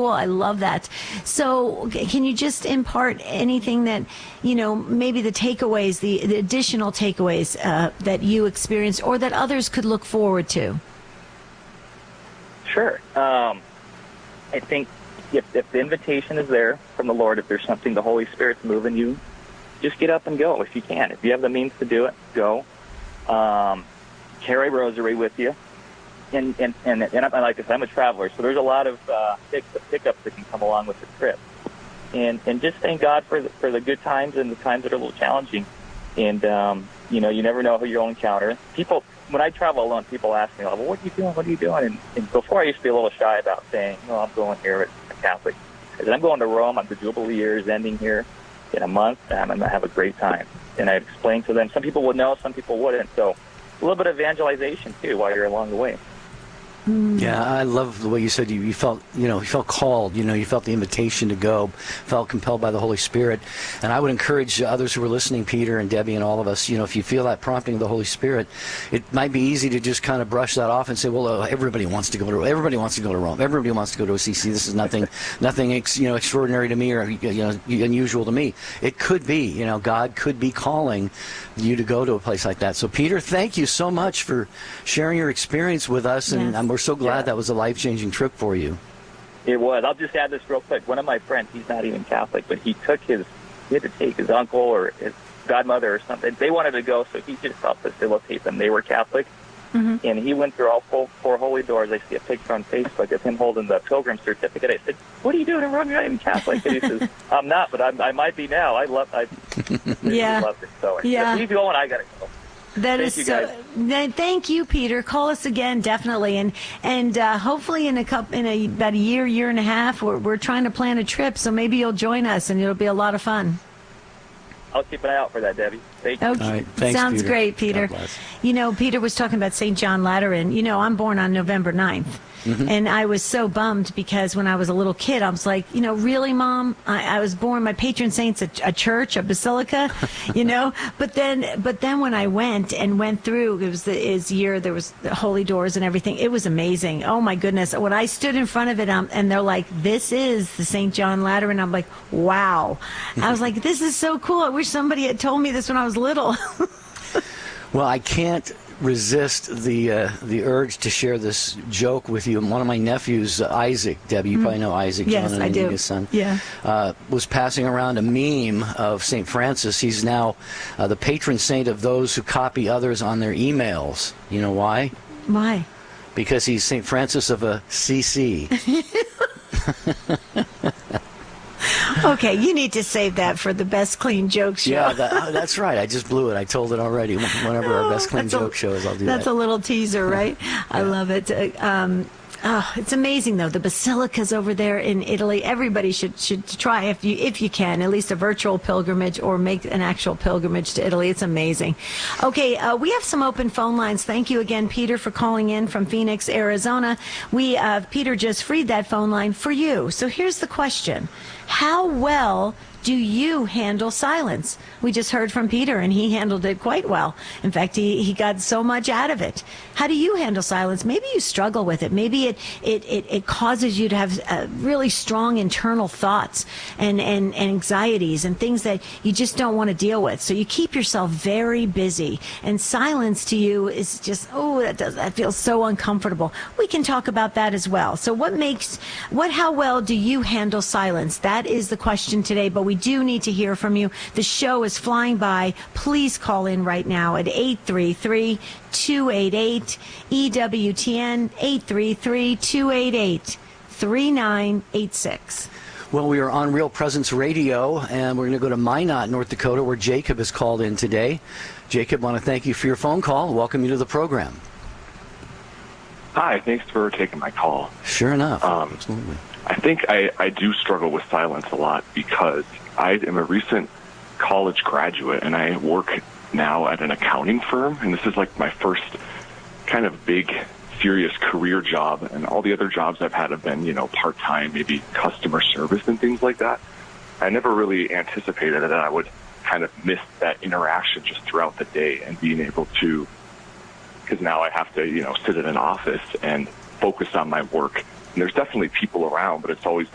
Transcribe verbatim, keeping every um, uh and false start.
cool. I love that. So can you just impart anything that, you know, maybe the takeaways, the, the additional takeaways uh, that you experienced or that others could look forward to? Sure. Um, I think if, if the invitation is there from the Lord, if there's something the Holy Spirit's moving you, just get up and go if you can. If you have the means to do it, go. Um, carry a rosary with you. And, and, and, and I like this, I'm a traveler, so there's a lot of uh, pick, pickups that can come along with the trip. And and just thank God for the, for the good times and the times that are a little challenging. And, um, you know, you never know who you'll encounter. People, when I travel alone, people ask me, well, what are you doing? What are you doing? And, and before I used to be a little shy about saying, no, I'm going here as a Catholic. I said, I'm going to Rome. I'm the Jubilee year is ending here in a month, and I'm going to have a great time. And I'd explain to them. Some people would know, some people wouldn't. So a little bit of evangelization, too, while you're along the way. Yeah, I love the way you said you, you felt, you know, you felt called, you know, you felt the invitation to go, felt compelled by the Holy Spirit. And I would encourage others who are listening, Peter and Debbie and all of us, you know, if you feel that prompting of the Holy Spirit, it might be easy to just kind of brush that off and say, well, uh, everybody wants to go to everybody wants to go to Rome. Everybody wants to go to a C C. This is nothing, nothing, ex, you know, extraordinary to me or, you know, unusual to me. It could be, you know, God could be calling you to go to a place like that. So, Peter, thank you so much for sharing your experience with us, and yes. I'm we're so glad Yeah. that was a life-changing trip for you. It was. I'll just add this real quick. One of my friends, he's not even Catholic, but he took his, he had to take his uncle or his godmother or something. They wanted to go, so he just helped facilitate them. They were Catholic, mm-hmm. and he went through all four, four holy doors. I see a picture on Facebook of him holding the pilgrim certificate. I said, what are you doing in Rome? You're not even Catholic. And he says, I'm not, but I'm, I might be now. I love I yeah. loved it. So yeah. if he's going, I got to go. That thank is you so. guys. Thank you, Peter. Call us again, definitely, and and uh, hopefully in a couple, in a about a year, year and a half, we're we're trying to plan a trip. So maybe you'll join us, and it'll be a lot of fun. I'll keep an eye out for that, Debbie. Thank you. Okay. All right. Thanks, Sounds Peter. great, Peter. You know, Peter was talking about Saint John Lateran. You know, I'm born on November ninth. Mm-hmm. And I was so bummed because when I was a little kid, I was like, you know, really, Mom? I, I was born, my patron saint's a, a church, a basilica, you know? But then but then when I went and went through, it was the his year, there was the holy doors and everything. It was amazing. Oh, my goodness. When I stood in front of it, um, and they're like, this is the Saint John Lateran, I'm like, wow. I was like, this is so cool. I wish somebody had told me this when I was little. Well, I can't resist the uh, the urge to share this joke with you. One of my nephews, uh, Isaac, Debbie, you mm. probably know Isaac, yes, John I and do. Anita's son, yeah. uh, was passing around a meme of Saint Francis. He's now uh, the patron saint of those who copy others on their emails. You know why? Why? Because he's Saint Francis of a C C. Okay, you need to save that for the Best Clean Joke Show. Yeah, that, oh, that's right. I just blew it. I told it already. Whenever our Best Clean Joke a, Show is, I'll do that's that. That's a little teaser, right? Yeah. I love it. Uh, um, oh, it's amazing, though. The basilicas over there in Italy. Everybody should should try, if you if you can, at least a virtual pilgrimage or make an actual pilgrimage to Italy. It's amazing. Okay, uh, we have some open phone lines. Thank you again, Peter, for calling in from Phoenix, Arizona. We uh, Peter just freed that phone line for you. So here's the question. How well do you handle silence? We just heard from Peter, and he handled it quite well. In fact, he, he got so much out of it. How do you handle silence? Maybe you struggle with it. Maybe it it, it, it causes you to have uh, really strong internal thoughts and, and, and anxieties and things that you just don't want to deal with. So you keep yourself very busy. And silence to you is just, oh, that does that feels so uncomfortable. We can talk about that as well. So what makes, what, how well do you handle silence? That is the question today, but we do need to hear from you. The show is flying by. Please call in right now at eight three three, two eight eight, E W T N, eight three three, two eight eight, three nine eight six. Well, we are on Real Presence Radio, and we're going to go to Minot, North Dakota, where Jacob has called in today. Jacob, I want to thank you for your phone call. Welcome you to the program. Hi, thanks for taking my call. Sure enough. Um, Absolutely. I think I, I do struggle with silence a lot because I am a recent college graduate, and I work now at an accounting firm, and this is like my first kind of big, serious career job, and all the other jobs I've had have been, you know, part-time, maybe customer service and things like that. I never really anticipated that I would kind of miss that interaction just throughout the day and being able to, because now I have to, you know, sit in an office and focus on my work. And there's definitely people around, but it's always